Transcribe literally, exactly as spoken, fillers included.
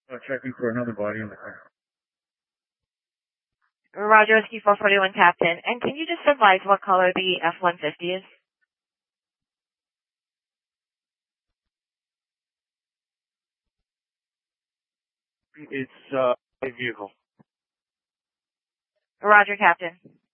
Uh, checking for another body in the car. Roger, Whiskey four forty-one, Captain. And can you just advise what color the F one fifty is? It's uh, a vehicle. Roger, Captain.